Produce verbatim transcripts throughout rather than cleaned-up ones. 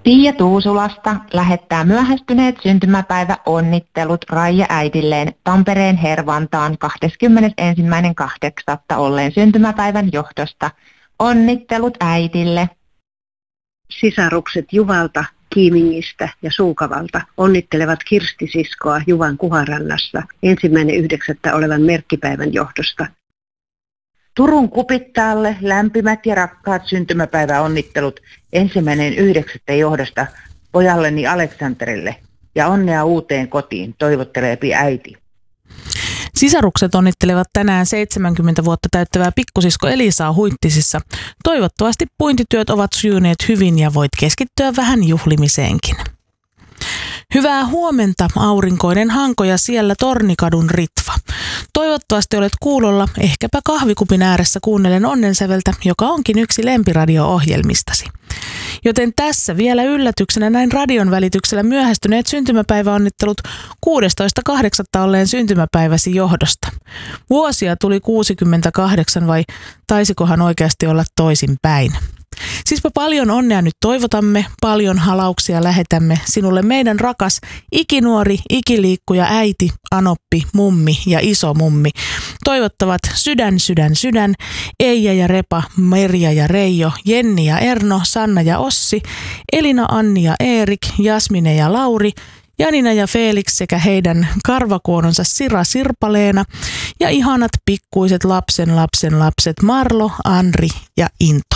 Pia Tuusulasta lähettää myöhästyneet syntymäpäiväonnittelut Raija äidilleen Tampereen Hervantaan kahdeskymmenesensimmäinen kahdeksatta olleen syntymäpäivän johdosta. Onnittelut äidille. Sisarukset Juvalta, Kiimingistä ja Suukavalta onnittelevat Kirsti-siskoa Juvan Kuharannassa ensimmäinen yhdeksättä olevan merkkipäivän johdosta. Turun Kupittaalle lämpimät ja rakkaat syntymäpäiväonnittelut ensimmäinen yhdeksättä johdosta pojalleni Aleksanterille ja onnea uuteen kotiin, toivotteleepi äiti. Sisarukset onnittelevat tänään seitsemänkymmentä vuotta täyttävää pikkusisko Elisaa Huittisissa. Toivottavasti puintityöt ovat sujuneet hyvin ja voit keskittyä vähän juhlimiseenkin. Hyvää huomenta, aurinkoinen Hanko ja siellä Tornikadun Ritva. Toivottavasti olet kuulolla, ehkäpä kahvikupin ääressä kuunnellen onnensäveltä, joka onkin yksi lempiradio-ohjelmistasi. Joten tässä vielä yllätyksenä näin radion välityksellä myöhästyneet syntymäpäiväonnittelut kuudestoista kahdeksatta olleen syntymäpäiväsi johdosta. Vuosia tuli kuusikymmentäkahdeksan vai taisikohan oikeasti olla toisinpäin? Siispä paljon onnea nyt toivotamme, paljon halauksia lähetämme sinulle meidän rakas ikinuori, ikiliikkuja äiti, anoppi, mummi ja isomummi. Toivottavat sydän, sydän, sydän, Eija ja Repa, Merja ja Reijo, Jenni ja Erno, Sanna ja Ossi, Elina, Anni ja Eerik, Jasmine ja Lauri, Janina ja Felix sekä heidän karvakuononsa Sira Sirpaleena ja ihanat pikkuiset lapsen lapsen lapset Marlo, Anri ja Into.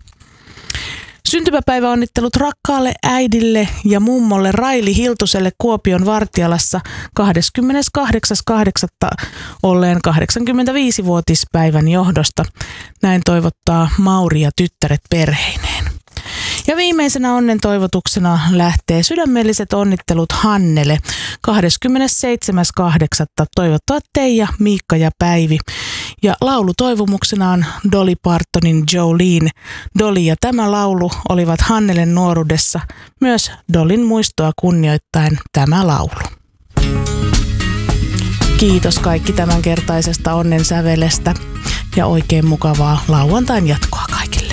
Syntymäpäiväonnittelut rakkaalle äidille ja mummolle Raili Hiltuselle Kuopion Vartialassa kahdeskymmeneskahdeksas kahdeksatta olleen kahdeksankymmentäviisivuotispäivän johdosta. Näin toivottaa Mauri ja tyttäret perheineen. Ja viimeisenä onnen toivotuksena lähtee sydämelliset onnittelut Hannele. kahdeskymmenesseitsemäs kahdeksatta toivottavat Teija, Miikka ja Päivi. Ja laulutoivomuksena on Dolly Partonin Jolene. Dolly ja tämä laulu olivat Hannelen nuoruudessa myös Dollyn muistoa kunnioittaen tämä laulu. Kiitos kaikki tämänkertaisesta onnensävelestä ja oikein mukavaa lauantain jatkoa kaikille.